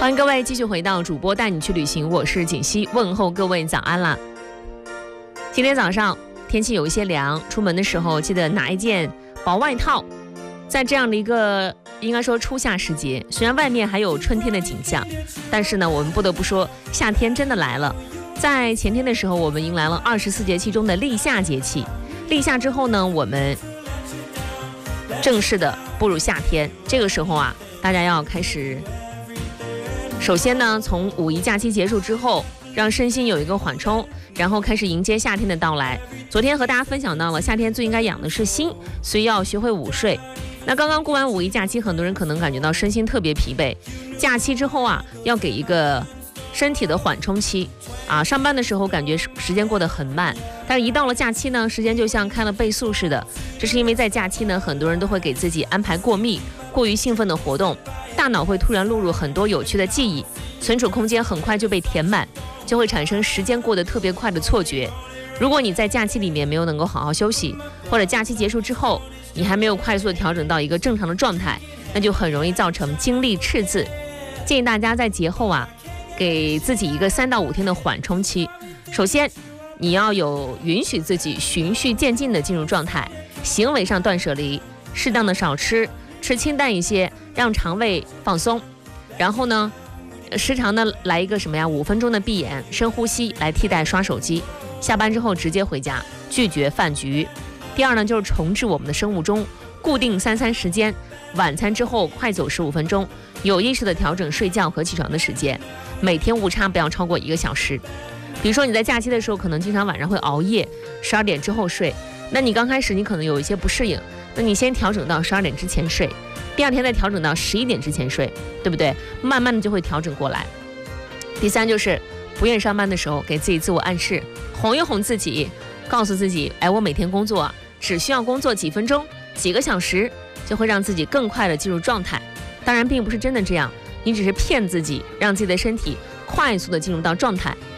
欢迎各位继续回到主播带你去旅行，我是锦溪，问候各位早安啦。今天早上天气有一些凉，出门的时候记得拿一件薄外套。在这样的一个应该说初夏时节，虽然外面还有春天的景象，但是呢我们不得不说夏天真的来了。在前天的时候，我们迎来了24节气中的立夏节气。立夏之后呢，我们正式的步入夏天。这个时候啊，大家要开始，首先呢，从五一假期结束之后，让身心有一个缓冲，然后开始迎接夏天的到来。昨天和大家分享到了，夏天最应该养的是心，所以要学会午睡。那刚刚过完五一假期，很多人可能感觉到身心特别疲惫。假期之后啊，要给一个身体的缓冲期啊。上班的时候感觉时间过得很慢，但是一到了假期呢，时间就像开了倍速似的。这是因为在假期呢，很多人都会给自己安排过密、过于兴奋的活动，大脑会突然录入很多有趣的记忆，存储空间很快就被填满，就会产生时间过得特别快的错觉。如果你在假期里面没有能够好好休息，或者假期结束之后你还没有快速的调整到一个正常的状态，那就很容易造成精力赤字。建议大家在节后啊，给自己一个3到5天的缓冲期。首先你要有允许自己循序渐进的进入状态，行为上断舍离，适当的少吃，吃清淡一些，让肠胃放松。然后呢，时常的来一个什么呀，5分钟的闭眼深呼吸来替代刷手机。下班之后直接回家，拒绝饭局。第二呢，就是重置我们的生物钟，固定3餐时间，晚餐之后快走15分钟，有意识的调整睡觉和起床的时间，每天误差不要超过1个小时。比如说你在假期的时候可能经常晚上会熬夜，12点之后睡，那你刚开始你可能有一些不适应，那你先调整到12点之前睡，第二天再调整到11点之前睡，对不对？慢慢的就会调整过来。第三就是不愿意上班的时候，给自己自我暗示，哄一哄自己，告诉自己，哎，我每天工作只需要工作几分钟、几个小时，就会让自己更快的进入状态。当然并不是真的这样，你只是骗自己，让自己的身体快速的进入到状态。